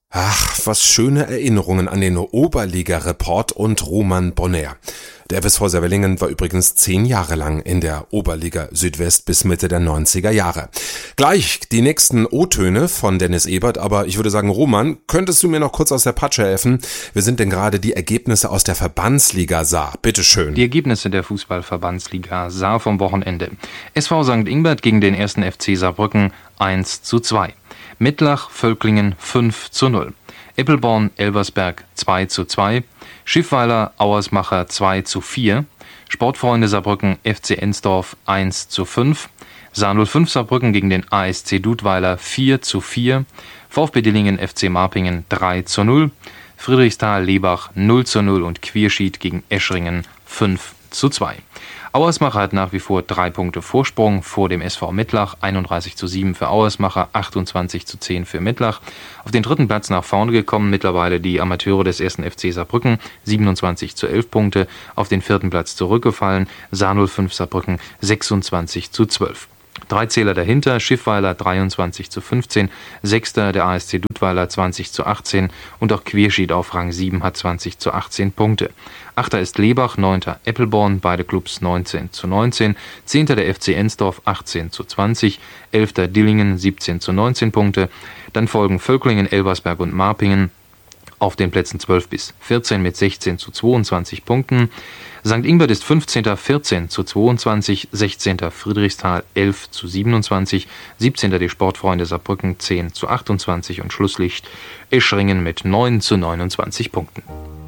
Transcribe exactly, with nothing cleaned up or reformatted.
Ach, was schöne Erinnerungen an den Oberliga-Report und Roman Bonner. Der F S V Servelingen war übrigens zehn Jahre lang in der Oberliga Südwest bis Mitte der neunziger Jahre. Gleich die nächsten O-Töne von Dennis Ebert, aber ich würde sagen, Roman, könntest du mir noch kurz aus der Patsche helfen? Wir sind denn gerade die Ergebnisse aus der Verbandsliga Saar. Bitteschön. Die Ergebnisse der Fußball-Verbandsliga Saar vom Wochenende. S V Sankt Ingbert gegen den ersten F C Saarbrücken eins zu zwei. Mittlach, Völklingen fünf zu null. Eppelborn, Elversberg zwei zu zwei. Schiffweiler, Auersmacher zwei zu vier. Sportfreunde Saarbrücken, F C Ensdorf eins zu fünf. Saar null fünf Saarbrücken gegen den A S C Dudweiler vier zu vier. VfB Dillingen, F C Marpingen drei zu null. Friedrichsthal, Lebach null zu null und Quierschied gegen Eschringen fünf zu zwei. Auersmacher hat nach wie vor drei Punkte Vorsprung vor dem S V Mittlach, einunddreißig zu sieben für Auersmacher, achtundzwanzig zu zehn für Mittlach. Auf den dritten Platz nach vorne gekommen mittlerweile die Amateure des ersten F C Saarbrücken, siebenundzwanzig zu elf Punkte. Auf den vierten Platz zurückgefallen, Saar null fünf Saarbrücken, sechsundzwanzig zu zwölf. Drei Zähler dahinter, Schiffweiler dreiundzwanzig zu fünfzehn, Sechster der A S C Dudweiler zwanzig zu achtzehn und auch Quierschied auf Rang sieben hat zwanzig zu achtzehn Punkte. Achter ist Lebach, Neunter Eppelborn, beide Clubs neunzehn zu neunzehn, Zehnter der F C Ensdorf achtzehn zu zwanzig, Elfter Dillingen siebzehn zu neunzehn Punkte, dann folgen Völklingen, Elversberg und Marpingen auf den Plätzen zwölf bis vierzehn mit sechzehn zu zweiundzwanzig Punkten. Sankt Ingbert ist fünfzehnter vierzehn zu zweiundzwanzig, sechzehnter Friedrichsthal elf zu siebenundzwanzig, siebzehnter die Sportfreunde Saarbrücken zehn zu achtundzwanzig und Schlusslicht Eschringen mit neun zu neunundzwanzig Punkten.